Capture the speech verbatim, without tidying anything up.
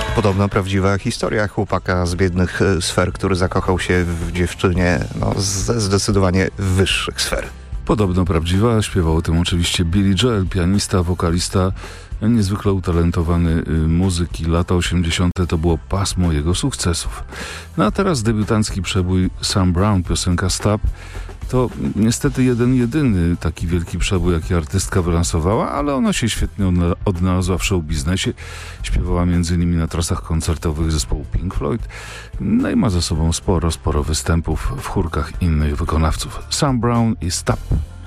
Podobno prawdziwa historia chłopaka z biednych sfer, który zakochał się w dziewczynie no, ze zdecydowanie wyższych sfer. Podobno prawdziwa. Śpiewał o tym oczywiście Billy Joel, pianista, wokalista, niezwykle utalentowany muzyk i lata osiemdziesiąte to było pasmo jego sukcesów. No a teraz debiutancki przebój Sam Brown, piosenka Stop. To niestety jeden jedyny taki wielki przebój, jaki artystka wylansowała, ale ona się świetnie odnalazła w show biznesie. Śpiewała między innymi na trasach koncertowych zespołu Pink Floyd. No i ma za sobą sporo, sporo występów w chórkach innych wykonawców. Sam Brown i Stop.